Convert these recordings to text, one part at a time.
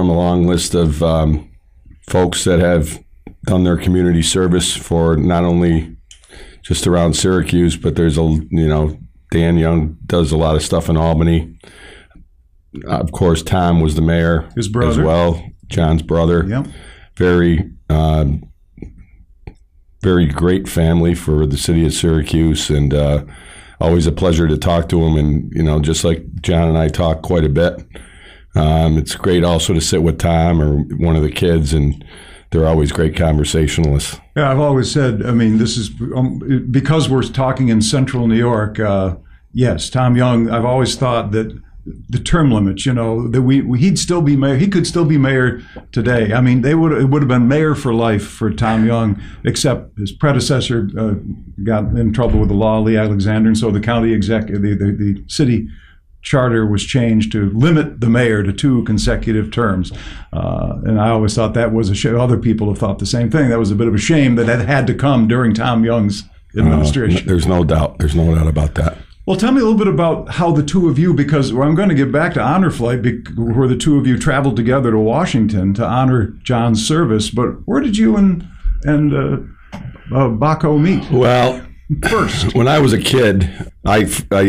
from a long list of folks that have done their community service for not only just around Syracuse, but there's Dan Young does a lot of stuff in Albany. Of course, Tom was the mayor, his brother as well, John's brother. Yep. Very, very great family for the city of Syracuse, and always a pleasure to talk to him. And just like John and I talk quite a bit, it's great also to sit with Tom or one of the kids, and they're always great conversationalists. Yeah, I've always said, this is because we're talking in central New York. Yes, Tom Young. I've always thought that the term limits, that he'd still be mayor. He could still be mayor today. It would have been mayor for life for Tom Young, except his predecessor got in trouble with the law, Lee Alexander, and so the county the city charter was changed to limit the mayor to 2 consecutive terms. And I always thought that was a shame. Other people have thought the same thing. That was a bit of a shame that had to come during Tom Young's administration. There's no doubt. There's no doubt about that. Well, tell me a little bit about how the two of you, because I'm going to get back to Honor Flight, where the two of you traveled together to Washington to honor John's service. But where did you and Baco meet? Well, first, when I was a kid, I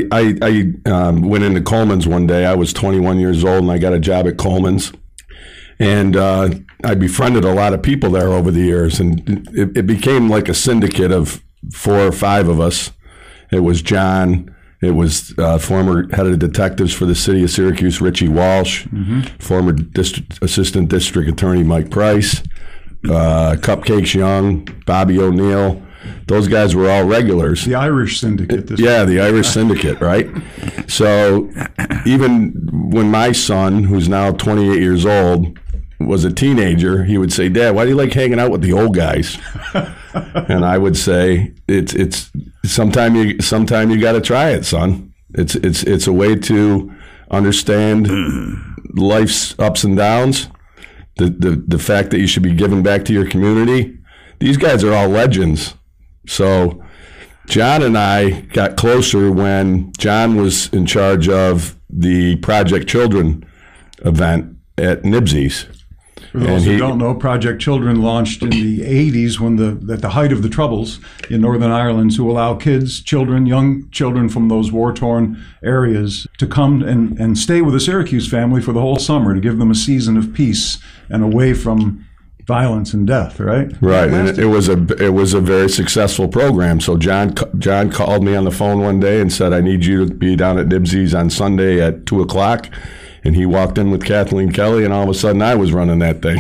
went into Coleman's one day. I was 21 years old, and I got a job at Coleman's. And I befriended a lot of people there over the years, and it became like a syndicate of 4 or 5 of us. It was John. It was former head of detectives for the city of Syracuse, Richie Walsh, former assistant district attorney Mike Price, Cupcakes Young, Bobby O'Neill. Those guys were all regulars. The Irish syndicate. The Irish syndicate, right? So even when my son, who's now 28 years old, was a teenager, he would say, "Dad, why do you like hanging out with the old guys?" And I would say, "It's sometime you got to try it, son. It's a way to understand life's ups and downs. The fact that you should be giving back to your community. These guys are all legends." So John and I got closer when John was in charge of the Project Children event at Nibsies. For those who don't know, Project Children launched in the 80s at the height of the Troubles in Northern Ireland, to allow young children from those war-torn areas to come and stay with the Syracuse family for the whole summer, to give them a season of peace and away from violence and death, right? Right, and it was a very successful program. So John called me on the phone one day and said, "I need you to be down at Nibsies on Sunday at 2:00. And he walked in with Kathleen Kelly, and all of a sudden I was running that thing.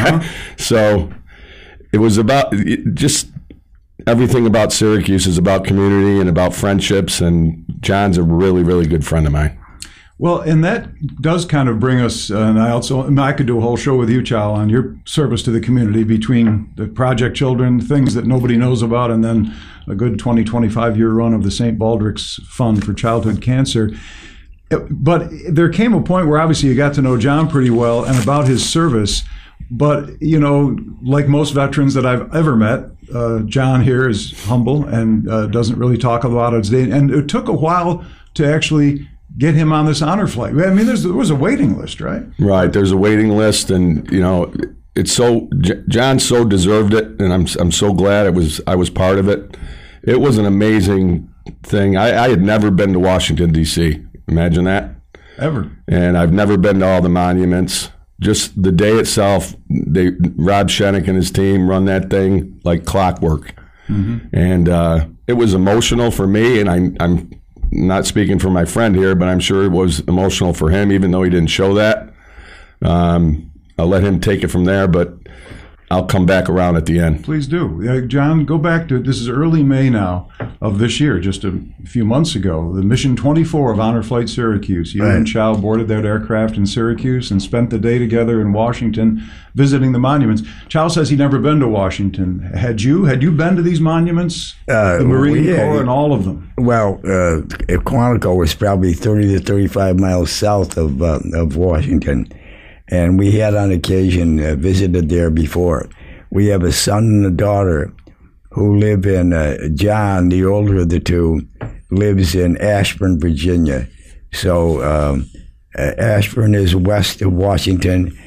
So it was about just everything about Syracuse is about community and about friendships, and John's a really, really good friend of mine. Well, and that does kind of bring us, and I could do a whole show with you, Chow, on your service to the community between the Project Children, things that nobody knows about, and then a good 25-year run of the St. Baldrick's Fund for Childhood Cancer. But there came a point where obviously you got to know John pretty well and about his service. But, like most veterans that I've ever met, John here is humble and doesn't really talk about his day. And it took a while to actually get him on this honor flight. There was a waiting list, right? Right. There's a waiting list, and John so deserved it, and I'm so glad I was part of it. It was an amazing thing. I had never been to Washington, D.C. Imagine that. Ever. And I've never been to all the monuments. Just the day itself, Rob Shenick and his team run that thing like clockwork. And it was emotional for me, and I'm not speaking for my friend here, but I'm sure it was emotional for him, even though he didn't show that. I'll let him take it from there, but I'll come back around at the end. Please do. John, go back to, this is early May now of this year, just a few months ago, the Mission 24 of Honor Flight Syracuse. You and Chow boarded that aircraft in Syracuse and spent the day together in Washington visiting the monuments. Chow says he'd never been to Washington. Had you? Had you been to these monuments? The Marine Corps and all of them? Well, Quantico was probably 30 to 35 miles south of Washington. And we had on occasion visited there before. We have a son and a daughter who live in, John, the older of the two, lives in Ashburn, Virginia. So Ashburn is west of Washington,